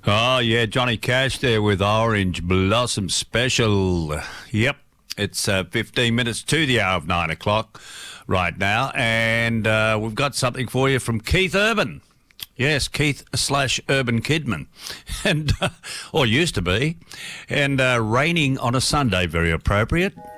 Oh, yeah, Johnny Cash there with Orange Blossom Special. Yep, it's 15 minutes to the hour of 9 o'clock right now, and we've got something for you from Keith Urban. Yes, Keith/Urban Kidman, and or used to be, and raining on a Sunday, very appropriate.